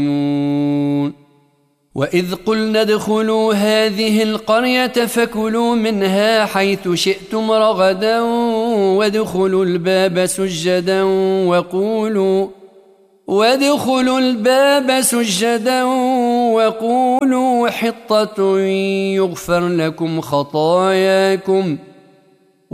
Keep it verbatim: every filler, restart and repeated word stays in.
وإذ قلنا ادخلوا هذه القرية فكلوا منها حيث شئتم رغدا وادخلوا الباب سجدا وقولوا وادخلوا الباب سجدا وقولوا حطة يغفر لكم خطاياكم